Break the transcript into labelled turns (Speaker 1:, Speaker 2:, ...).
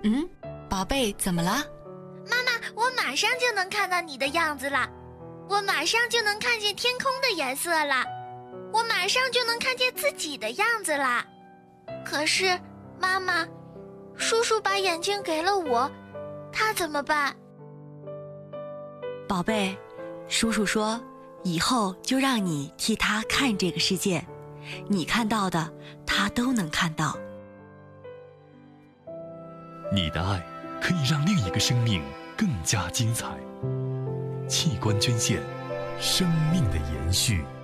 Speaker 1: 宝贝，怎么了？
Speaker 2: 妈妈，我马上就能看到你的样子了，我马上就能看见天空的颜色了，我马上就能看见自己的样子了。可是，妈妈，叔叔把眼睛给了我，他怎么办？
Speaker 1: 宝贝，叔叔说，以后就让你替他看这个世界，你看到的，他都能看到。
Speaker 3: 你的爱可以让另一个生命更加精彩。器官捐献，生命的延续。